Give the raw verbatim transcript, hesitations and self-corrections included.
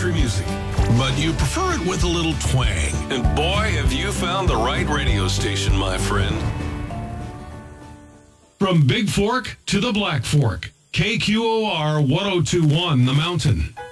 country music, but you prefer it with a little twang. And boy, have you found the right radio station, my friend. From Big Fork to the Black Fork, K Q O R ten twenty-one The Mountain.